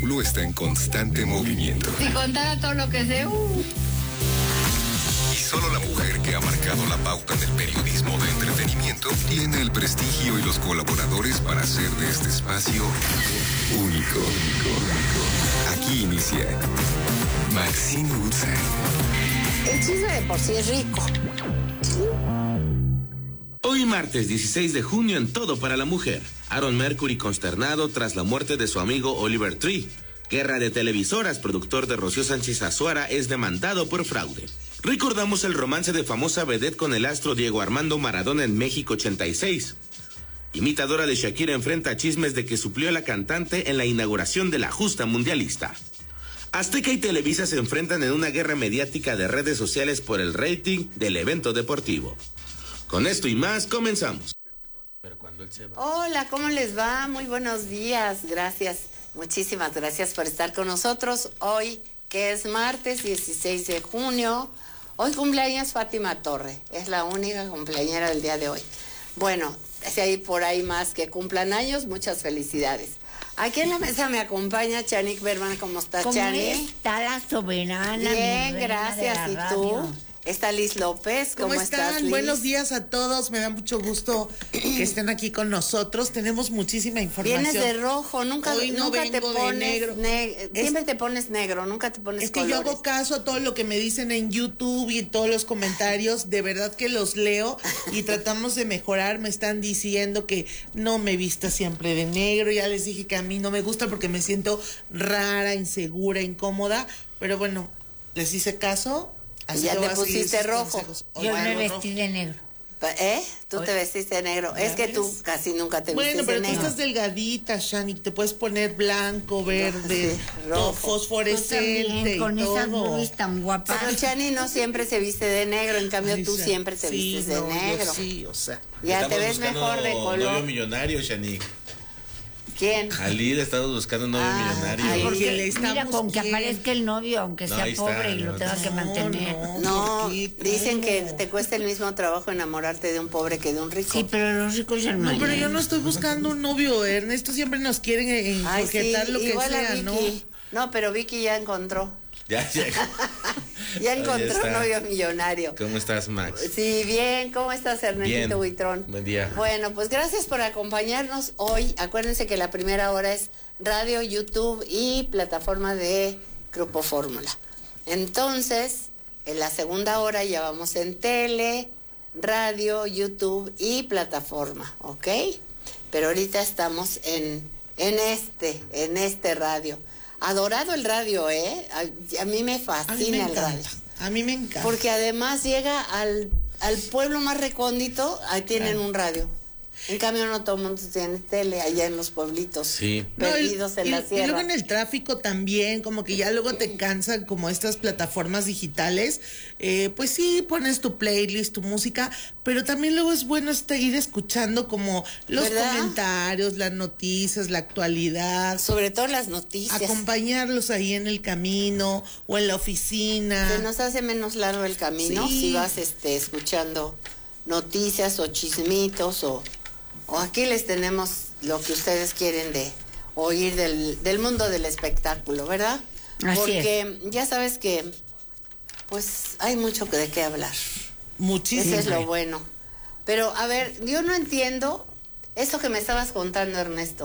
espectáculo está en constante movimiento. Si contara todo lo que sé, Y solo la mujer que ha marcado la pauta en el periodismo de entretenimiento tiene el prestigio y los colaboradores para hacer de este espacio único. Aquí inicia Maxine Woodside. El chisme de por sí es rico. Hoy martes 16 de junio en Todo para la Mujer. Aaron Mercury consternado tras la muerte de su amigo Oliver Tree. Guerra de televisoras, productor de Rocío Sánchez Azuara es demandado por fraude. Recordamos el romance de famosa vedette con el astro Diego Armando Maradona en México 86. Imitadora de Shakira enfrenta chismes de que suplió a la cantante en la inauguración de la justa mundialista. Azteca y Televisa se enfrentan en una guerra mediática de redes sociales por el rating del evento deportivo. Con esto y más, comenzamos. Pero cuando él se va... Hola, ¿cómo les va? Muy buenos días, gracias. Muchísimas gracias por estar con nosotros hoy, que es martes 16 de junio. Hoy cumpleaños Fátima Torre, es la única cumpleañera del día de hoy. Bueno, si hay por ahí más que cumplan años, muchas felicidades. Aquí en la mesa me acompaña Chanik Berman. ¿Cómo estás, Chanik? ¿Cómo está la soberana? Bien, gracias. ¿Y tú? Está Liz López. ¿Cómo estás, Liz? Buenos días a todos. Me da mucho gusto que estén aquí con nosotros. Tenemos muchísima información. Vienes de rojo. Nunca te pones negro. Siempre te pones negro. Nunca te pones colores. Yo hago caso a todo lo que me dicen en YouTube y todos los comentarios. De verdad que los leo y tratamos de mejorar. Me están diciendo que no me vista siempre de negro. Ya les dije que a mí no me gusta porque me siento rara, insegura, incómoda. Pero bueno, les hice caso. Así ya te pusiste rojo. Yo me vestí de negro. Tú te vestiste de negro. Es que tú casi nunca te vistes de negro. Bueno, pero tú estás delgadita, Shani. Te puedes poner blanco, verde, rojo, fosforescente. Con esas boobies tan guapas. Pero Shani no siempre se viste de negro. En cambio, tú siempre te vistes de negro. Sí, o sea. Ya te ves mejor de color. Novio millonario, Shani. ¿Quién? Ali, estamos buscando un novio millonario. Porque mira, con que aparezca el novio, aunque sea pobre y lo tenga que mantener. No, dicen que te cuesta el mismo trabajo enamorarte de un pobre que de un rico. Sí, pero los ricos ya no. No, pero yo no estoy buscando un novio. Ernesto siempre nos quieren encoquetar lo que sea, ¿no? No, pero Vicky ya encontró. Ya. Ya encontró un novio millonario. ¿Cómo estás, Max? Sí, bien. ¿Cómo estás, Ernestito Buitrón? Buen día. Bueno, pues gracias por acompañarnos hoy. Acuérdense que la primera hora es radio, YouTube y plataforma de Grupo Fórmula. Entonces, en la segunda hora ya vamos en tele, radio, YouTube y plataforma, ¿ok? Pero ahorita estamos en este radio. Adorado el radio, a mí me fascina el radio. A mí me encanta. Porque además llega al pueblo más recóndito, ahí tienen un radio. En cambio, no todo el mundo tiene tele allá en los pueblitos. Sí. Perdidos en la sierra. Y luego en el tráfico también, como que ya luego te cansan como estas plataformas digitales. Pues sí, pones tu playlist, tu música, pero también luego es bueno ir escuchando como los comentarios, las noticias, la actualidad. Sobre todo las noticias. Acompañarlos ahí en el camino o en la oficina. Se nos hace menos largo el camino si vas escuchando noticias o chismitos o aquí les tenemos lo que ustedes quieren de oír del mundo del espectáculo, ¿verdad? Porque ya sabes que pues hay mucho de qué hablar. Muchísimo. Eso es lo bueno. Pero a ver, yo no entiendo eso que me estabas contando, Ernesto.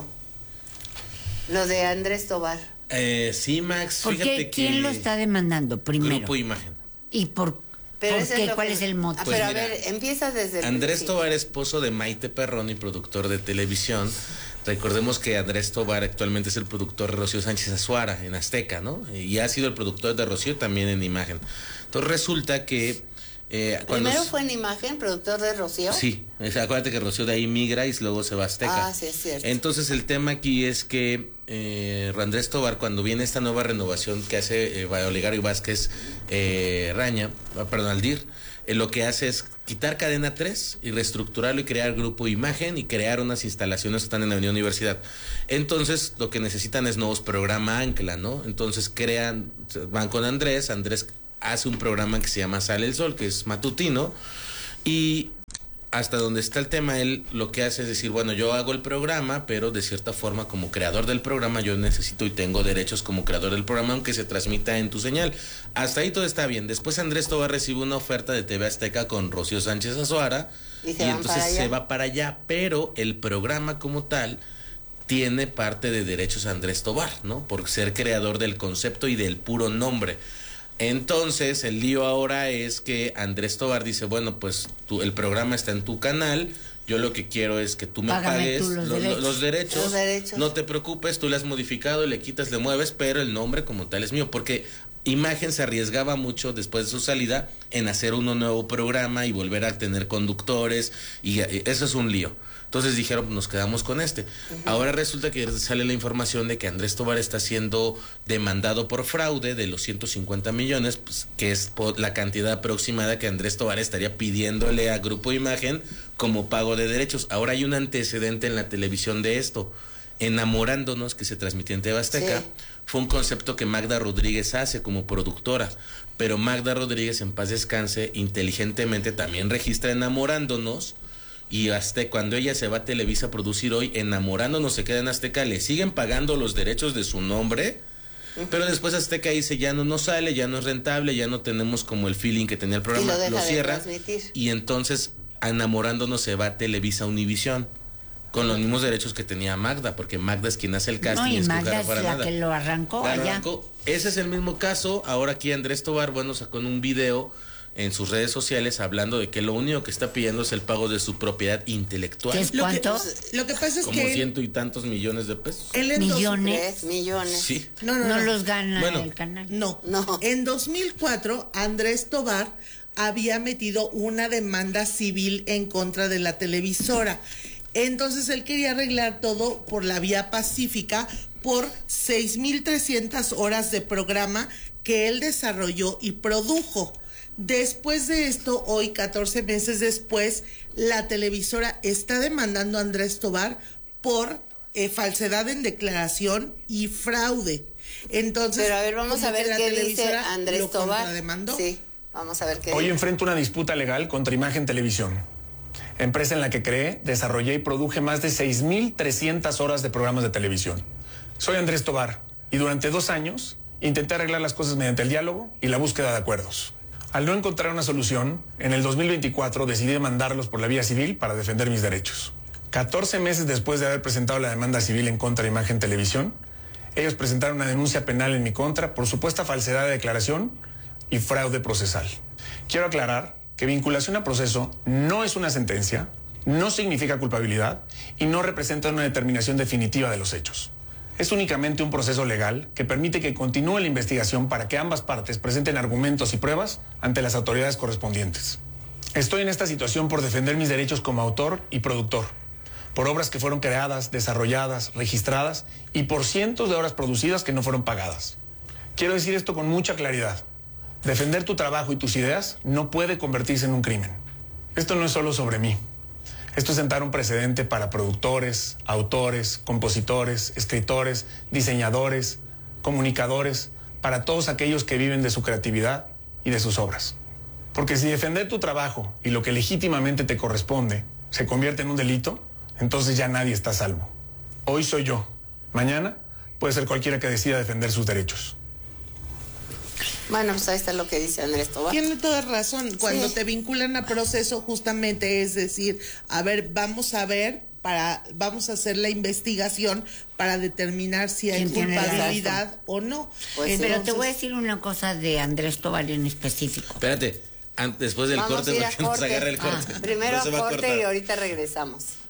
Lo de Andrés Tobar. Sí, Max, fíjate ¿quién lo está demandando primero? Grupo Imagen. ¿Y por qué? ¿Cuál es el motivo? Pues pero mira, a ver, empieza desde el Andrés principio. Tobar, esposo de Maite Perroni, productor de televisión. Recordemos que Andrés Tobar actualmente es el productor de Rocío Sánchez Azuara en Azteca, ¿no? Y ha sido el productor de Rocío también en Imagen. Entonces resulta que primero fue en Imagen, productor de Rocío. Sí, acuérdate que Rocío de ahí migra y luego se va a Azteca. Sí, es cierto. Entonces el tema aquí es que Andrés Tobar, cuando viene esta nueva renovación que hace Olegario Vázquez Aldir, lo que hace es quitar Cadena 3 y reestructurarlo y crear Grupo Imagen y crear unas instalaciones que están en la Avenida Universidad. Entonces lo que necesitan es nuevos programas ancla, ¿no? Entonces van con Andrés hace un programa que se llama Sale el Sol, que es matutino, y hasta donde está el tema, él lo que hace es decir, bueno, yo hago el programa, pero de cierta forma como creador del programa yo necesito y tengo derechos como creador del programa aunque se transmita en tu señal. Hasta ahí todo está bien. Después Andrés Tobar recibe una oferta de TV Azteca con Rocío Sánchez Azuara y entonces se va para allá, pero el programa como tal tiene parte de derechos a Andrés Tobar, ¿no? Por ser creador del concepto y del puro nombre. Entonces, el lío ahora es que Andrés Tobar dice, bueno, pues el programa está en tu canal, yo lo que quiero es que tú me pagues los derechos, no te preocupes, tú le has modificado, le quitas, le mueves, pero el nombre como tal es mío, porque Imagen se arriesgaba mucho después de su salida en hacer un nuevo programa y volver a tener conductores, y eso es un lío. Entonces dijeron, nos quedamos con este. Uh-huh. Ahora resulta que sale la información de que Andrés Tobar está siendo demandado por fraude de los 150 millones, pues, que es la cantidad aproximada que Andrés Tobar estaría pidiéndole a Grupo Imagen como pago de derechos. Ahora hay un antecedente en la televisión de esto. Enamorándonos, que se transmitió en TV Azteca, sí. Fue un concepto que Magda Rodríguez hace como productora, pero Magda Rodríguez, en paz descanse, inteligentemente también registra Enamorándonos. Y hasta cuando ella se va a Televisa a producir hoy, Enamorándonos se queda en Azteca, le siguen pagando los derechos de su nombre, pero después Azteca dice, ya no sale, ya no es rentable, ya no tenemos como el feeling que tenía el programa, lo cierra, y entonces Enamorándonos se va a Televisa Univisión, con los mismos derechos que tenía Magda, porque Magda es quien hace el casting. No, y Magda es la que lo arrancó allá. Ese es el mismo caso. Ahora aquí Andrés Tobar, bueno, sacó en un video en sus redes sociales hablando de que lo único que está pidiendo es el pago de su propiedad intelectual. ¿Qué es cuánto? Lo que pasa es como que 100 y tantos millones de pesos. ¿Millones? Sí. No los gana el canal. No. En 2004, Andrés Tobar había metido una demanda civil en contra de la televisora. Entonces él quería arreglar todo por la vía pacífica por 6,300 horas de programa que él desarrolló y produjo. Después de esto, hoy 14 meses después, la televisora está demandando a Andrés Tobar por falsedad en declaración y fraude. Entonces, pero a ver, vamos a ver qué dice Andrés Tobar. Sí, vamos a ver qué Hoy dice. enfrento una disputa legal contra Imagen Televisión, empresa en la que creé, desarrollé y produje más de 6,300 horas de programas de televisión. Soy Andrés Tobar y durante 2 años intenté arreglar las cosas mediante el diálogo y la búsqueda de acuerdos. Al no encontrar una solución, en el 2024 decidí demandarlos por la vía civil para defender mis derechos. 14 meses después de haber presentado la demanda civil en contra de Imagen Televisión, ellos presentaron una denuncia penal en mi contra por supuesta falsedad de declaración y fraude procesal. Quiero aclarar que vinculación a proceso no es una sentencia, no significa culpabilidad y no representa una determinación definitiva de los hechos. Es únicamente un proceso legal que permite que continúe la investigación para que ambas partes presenten argumentos y pruebas ante las autoridades correspondientes. Estoy en esta situación por defender mis derechos como autor y productor, por obras que fueron creadas, desarrolladas, registradas y por cientos de horas producidas que no fueron pagadas. Quiero decir esto con mucha claridad. Defender tu trabajo y tus ideas no puede convertirse en un crimen. Esto no es solo sobre mí. Esto es sentar un precedente para productores, autores, compositores, escritores, diseñadores, comunicadores, para todos aquellos que viven de su creatividad y de sus obras. Porque si defender tu trabajo y lo que legítimamente te corresponde se convierte en un delito, entonces ya nadie está a salvo. Hoy soy yo. Mañana puede ser cualquiera que decida defender sus derechos. Bueno, pues ahí está lo que dice Andrés Tobar. Tiene toda razón. Cuando te vinculan a proceso, justamente es decir, a ver, vamos a hacer la investigación para determinar si hay culpabilidad o no. Pues pero te voy a decir una cosa de Andrés Tobar en específico. Espérate, después del corte, porque nos agarra el corte. Primero a corte y ahorita regresamos.